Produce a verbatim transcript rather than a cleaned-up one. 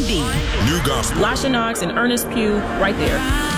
D. New gospel. Lasha Knox and Ernest Pugh right there.